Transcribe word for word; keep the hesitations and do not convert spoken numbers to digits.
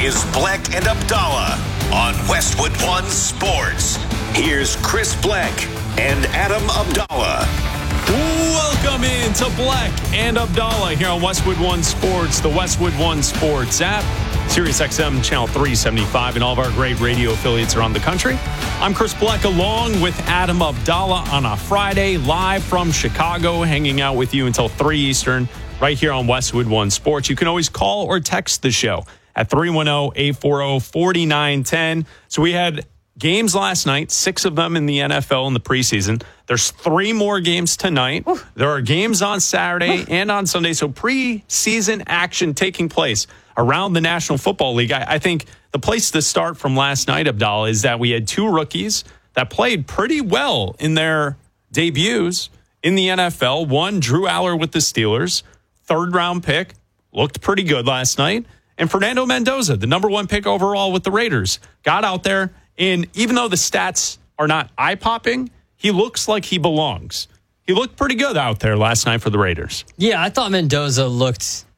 is Bleck and Abdallah on Westwood One Sports. Here's Chris Bleck and Adam Abdallah. Welcome in to Bleck and Abdallah here on Westwood One Sports, the Westwood One Sports app, Sirius X M channel three seventy-five, and all of our great radio affiliates around the country. I'm Chris Bleck along with Adam Abdallah on a Friday, live from Chicago, hanging out with you until three Eastern, right here on Westwood One Sports. You can always call or text the show at three one zero, eight four zero, four nine one zero. So we had games last night, six of them in the N F L in the preseason. There's three more games tonight. Ooh. There are games on Saturday Ooh. and on Sunday. So preseason action taking place around the National Football League. I, I think the place to start from last night, Abdallah, is that we had two rookies that played pretty well in their debuts in the N F L. One, Drew Aller with the Steelers, third round pick, looked pretty good last night. And Fernando Mendoza, the number one pick overall with the Raiders, got out there. And even though the stats are not eye-popping, he looks like he belongs. He looked pretty good out there last night for the Raiders. Yeah, I thought Mendoza looked